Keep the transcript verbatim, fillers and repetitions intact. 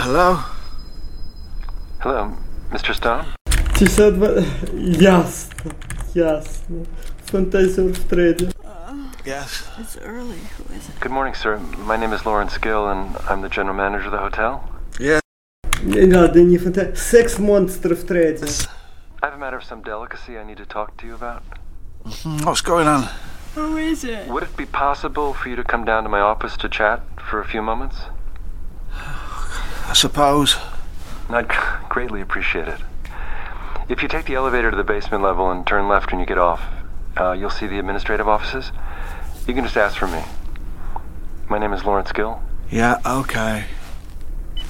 hello? Hello, Mister Stone? Часа два... Ясно, ясно. Фантазер в трейде. Yes. It's early. Who is it? Good morning, sir. My name is Lawrence Gill, and I'm the general manager of the hotel. Yeah. Не надо, не фантазия. Секс-монстр в трейде. I have a matter of some delicacy I need to talk to you about. What's going on? Who is it? Would it be possible for you to come down to my office to chat for a few moments? I suppose. I'd greatly appreciate it. If you take the elevator to the basement level and turn left when you get off, uh, you'll see the administrative offices. You can just ask for me. My name is Lawrence Gill. Yeah, okay.